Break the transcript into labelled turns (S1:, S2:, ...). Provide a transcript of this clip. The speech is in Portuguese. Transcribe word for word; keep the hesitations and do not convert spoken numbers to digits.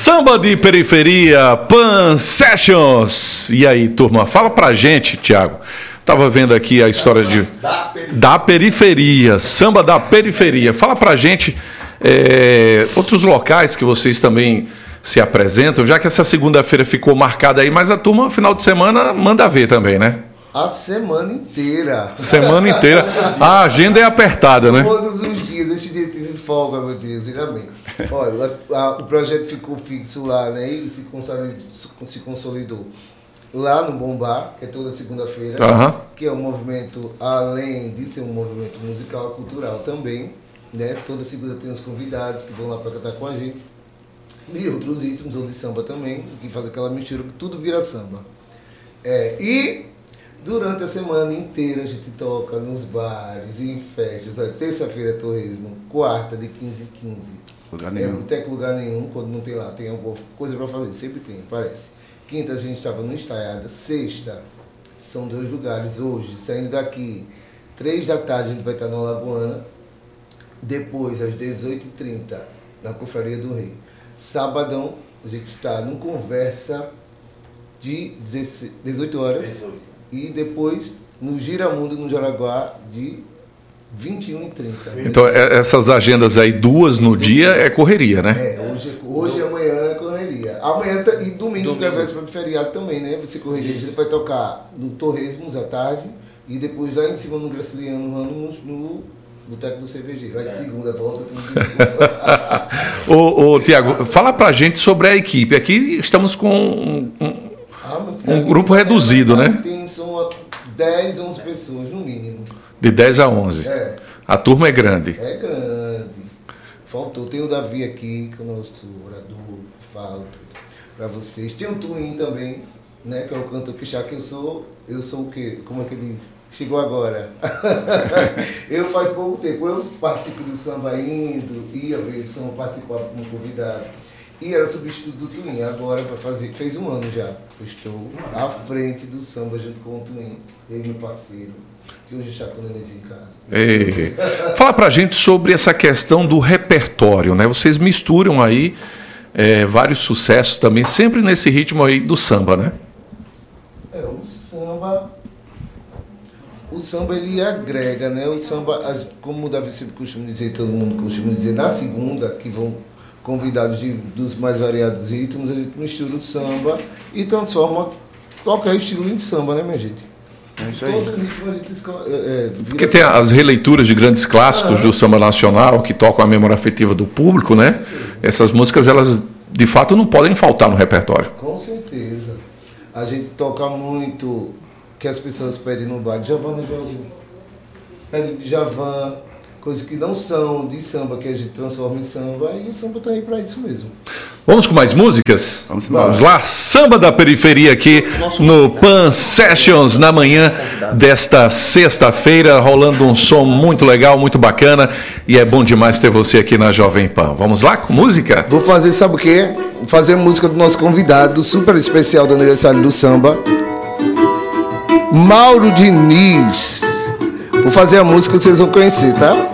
S1: Samba de periferia, Pan Sessions. E aí, turma, fala pra gente, Thiago. Tava vendo aqui a história de da periferia, da periferia samba da periferia. Fala pra gente é, outros locais que vocês também se apresentam, já que essa segunda-feira ficou marcada aí, mas a turma, final de semana, manda ver também, né?
S2: A semana inteira.
S1: Semana inteira. A agenda é apertada, né?
S2: Todos os dias. Esse dia tive folga, meu Deus, ainda bem. Olha, a, a, o projeto ficou fixo lá, né? E se consolidou, se consolidou lá no Bombá, que é toda segunda-feira. Uhum. Que é um movimento, além de ser um movimento musical, cultural também. Né? Toda segunda tem os convidados que vão lá para cantar com a gente. E outros ritmos, ou de samba também, que faz aquela mistura que tudo vira samba. É, e... durante a semana inteira a gente toca nos bares e em festas. Olha, terça-feira é torresmo, quarta de quinze em quinze.
S3: Lugar nenhum.
S2: É, não tem lugar nenhum, quando não tem lá, tem alguma coisa para fazer, sempre tem, parece. Quinta a gente estava no Estaiada, sexta são dois lugares hoje, saindo daqui, três da tarde a gente vai estar na Lagoana, depois às dezoito e trinta na Confraria do Rei. Sabadão a gente está no Conversa de dezoito horas. E depois no Giramundo, no Jaraguá, de vinte e uma e trinta.
S1: Então, essas agendas aí, duas no dia, é correria, né?
S2: É, hoje, hoje e amanhã é correria. Amanhã tá, e domingo, domingo. Que é véspera de feriado também, né? Vai ser correria. Isso. A gente vai tocar no Torresmos à tarde e depois lá em cima no Graciliano Ramos, no Boteco do Cervejeiro. Aí é. Segunda volta, tudo.
S1: Ô, ô, Tiago, fala pra gente sobre a equipe. Aqui estamos com um, um, ah, filho, um grupo reduzido, né?
S2: Tem, são dez, onze pessoas, no mínimo.
S1: De dez a onze.
S2: É.
S1: A turma é grande.
S2: É grande. Faltou. Tem o Davi aqui, que é o nosso orador, fala tudo pra vocês. Tem o Twin também, né? Que é o cantor que já que eu sou. Eu sou o quê? Como é que diz? Chegou agora. Eu faz pouco tempo. Eu participo do samba indo, ia ver o samba, participava como convidado. E era substituto do Twin, agora para fazer, fez um ano já. Eu estou à frente do samba junto com o Twin, ele meu parceiro, que hoje está com o nenenzinho em casa.
S1: Ei. Fala pra gente sobre essa questão do repertório, né? Vocês misturam aí é, vários sucessos também, sempre nesse ritmo aí do samba, né?
S2: É, o samba, o samba ele agrega, né? O samba, como o Davi sempre costuma dizer, todo mundo costuma dizer, na segunda, que vão convidados de, dos mais variados ritmos, a gente mistura o samba e transforma qualquer estilo em samba, né, minha gente?
S3: É isso aí.
S2: Todo ritmo a gente escolhe, é,
S1: porque tem as releituras de grandes clássicos ah, do samba nacional que tocam a memória afetiva do público, né? Essas músicas, elas de fato não podem faltar no repertório.
S2: Com certeza. A gente toca muito que as pessoas pedem no bar, Djavan, né, Joãozinho? Pede Djavan, coisas que não são de samba, que a gente transforma em samba, e o samba está aí para isso mesmo.
S1: Vamos com mais músicas?
S3: Vamos lá.
S1: Vamos lá. Samba da periferia aqui no Pan Sessions, na manhã desta sexta-feira, rolando um som muito legal, muito bacana, e é bom demais ter você aqui na Jovem Pan. Vamos lá com música?
S2: Vou fazer, sabe o quê? Vou fazer a música do nosso convidado, super especial do aniversário do samba, Mauro Diniz. Vou fazer a música que vocês vão conhecer, tá?